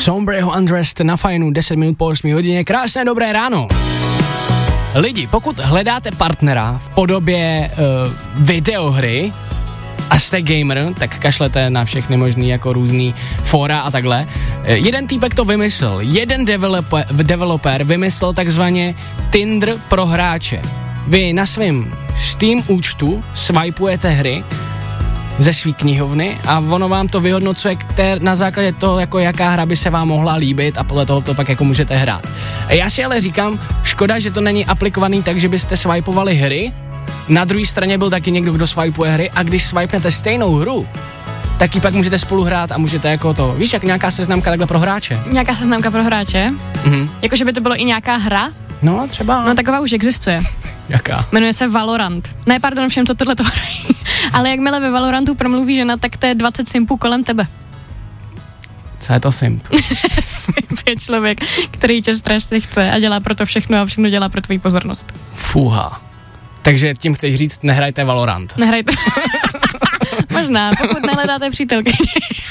Sombreho Undressed na Fajnu, 10 minut po 8 hodině. Krásné dobré ráno. Lidi, pokud hledáte partnera v podobě videohry a jste gamer, tak kašlete na všechny možný jako různý fóra a takhle. Jeden týpek to vymyslel, jeden developer vymyslel takzvaně Tinder pro hráče. Vy na svém Steam účtu swipujete hry ze svý knihovny a ono vám to vyhodnocuje na základě toho, jako jaká hra by se vám mohla líbit a podle toho to pak jako můžete hrát. A já si ale říkám, škoda, že to není aplikovaný tak, že byste swipovali hry, na druhé straně byl taky někdo, kdo swipuje hry a když swipnete stejnou hru, tak ji pak můžete spolu hrát a můžete jako to, víš, jak nějaká seznamka takhle pro hráče. Nějaká seznamka pro hráče? Jakože by to bylo i nějaká hra? No, třeba. No, taková už existuje. Jaká? Jmenuje se Valorant. Ne, pardon, všem, co tohle to hrají. Ale jakmile ve Valorantu promluví žena, tak to je 20 simpů kolem tebe. Co je to simp? Simp je člověk, který tě strašně chce a dělá pro to všechno a všechno dělá pro tvou pozornost. Fuha. Takže tím chceš říct, nehrajte Valorant. Nehrajte. Možná, pokud nehledáte přítelkyni.